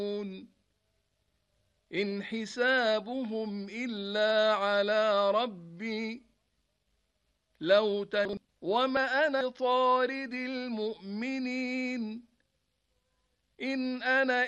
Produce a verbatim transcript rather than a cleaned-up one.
إن حسابهم إلا على ربي لو تكن وما أنا طارد المؤمنين إن أنا